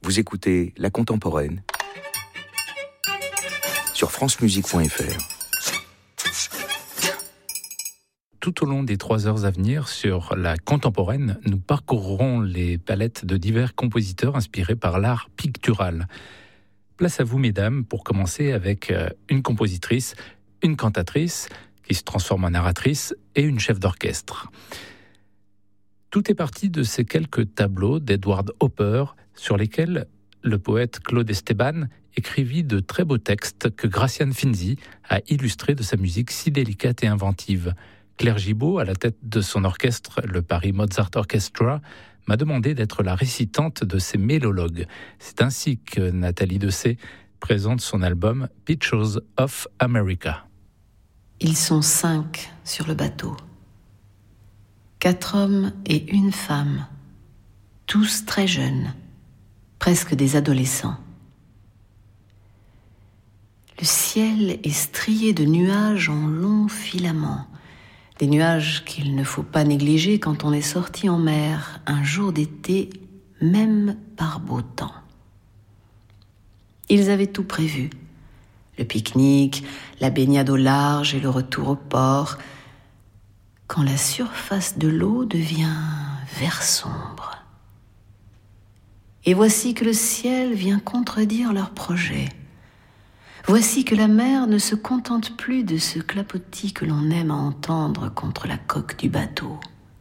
Vous écoutez La Contemporaine sur francemusique.fr. Tout au long des 3 heures à venir sur La Contemporaine, nous parcourrons les palettes de divers compositeurs inspirés par l'art pictural. Place à vous, mesdames, pour commencer avec une compositrice, une cantatrice qui se transforme en narratrice et une chef d'orchestre. Tout est parti de ces quelques tableaux d'Edward Hopper sur lesquels le poète Claude Esteban écrivit de très beaux textes que Gracian Finzi a illustrés de sa musique si délicate et inventive. Claire Gibault, à la tête de son orchestre, le Paris Mozart Orchestra, m'a demandé d'être la récitante de ces mélologues. C'est ainsi que Nathalie Dessay présente son album Pictures of America. Ils sont 5 sur le bateau. 4 hommes et une femme, tous très jeunes, presque des adolescents. Le ciel est strié de nuages en longs filaments, des nuages qu'il ne faut pas négliger quand on est sorti en mer un jour d'été, même par beau temps. Ils avaient tout prévu, le pique-nique, la baignade au large et le retour au port, quand la surface de l'eau devient vert sombre. Et voici que le ciel vient contredire leurs projets. Voici que la mer ne se contente plus de ce clapotis que l'on aime à entendre contre la coque du bateau.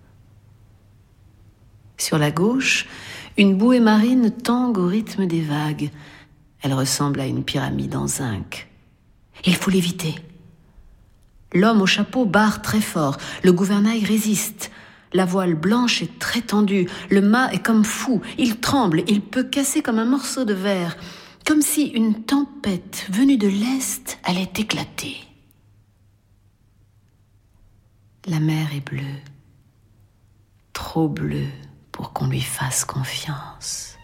Sur la gauche, une bouée marine tangue au rythme des vagues. Elle ressemble à une pyramide en zinc. Il faut l'éviter. L'homme au chapeau barre très fort. Le gouvernail résiste. La voile blanche est très tendue. Le mât est comme fou. Il tremble. Il peut casser comme un morceau de verre. Comme si une tempête venue de l'Est allait éclater. La mer est bleue. Trop bleue pour qu'on lui fasse confiance.